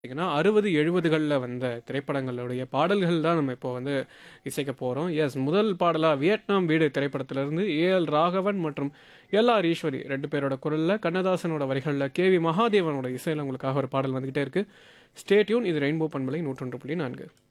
பார்த்தீங்கன்னா 60, 70களில் வந்த திரைப்படங்களுடைய பாடல்கள் தான் நம்ம இப்போ வந்து இசைக்க போகிறோம். எஸ், முதல் பாடலாக வியட்நாம் வீடு திரைப்படத்திலிருந்து ஏஎல் ராகவன் மற்றும் எல்ஆர் ஈஸ்வரி 2 பேரோட குரலில், கண்ணதாசனோட வரிகளில், கேவி மகாதேவனோட இசையில் உங்களுக்காக ஒரு பாடல் வந்துகிட்டே இருக்கு. Stay tune. இது ரெயின்போ பண்பலை 101.4.